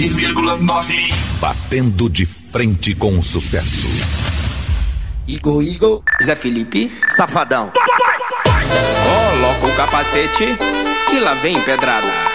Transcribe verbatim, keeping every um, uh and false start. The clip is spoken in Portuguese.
vírgula nove. Batendo de frente com o sucesso. Igor, Igor, Zé Felipe, Safadão. coloca o capacete que lá vem pedrada.